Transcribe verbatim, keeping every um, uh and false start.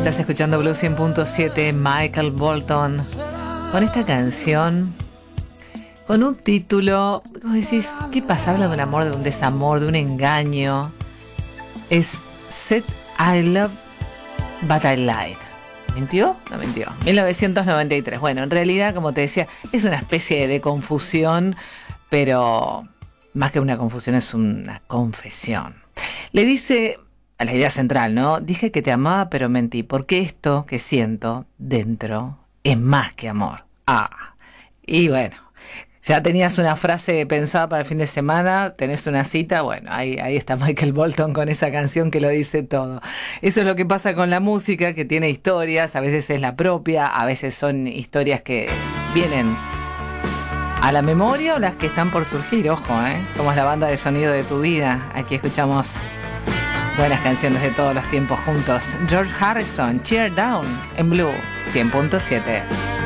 Estás escuchando Blue cien punto siete, Michael Bolton, con esta canción, con un título, vos decís, ¿qué pasa? Habla de un amor, de un desamor, de un engaño. Es Said I Love But I Lied. ¿Mintió? No mintió. mil novecientos noventa y tres. Bueno, en realidad, como te decía, es una especie de confusión, pero más que una confusión es una confesión. Le dice a la idea central, ¿no? Dije que te amaba, pero mentí, porque esto que siento dentro es más que amor. Ah, y bueno, ya tenías una frase pensada para el fin de semana, tenés una cita, bueno, ahí, ahí está Michael Bolton con esa canción que lo dice todo. Eso es lo que pasa con la música, que tiene historias, a veces es la propia, a veces son historias que vienen a la memoria o las que están por surgir, ojo, ¿eh? Somos la banda de sonido de tu vida, aquí escuchamos buenas canciones de todos los tiempos juntos. George Harrison, Cheer Down, en Blue cien punto siete.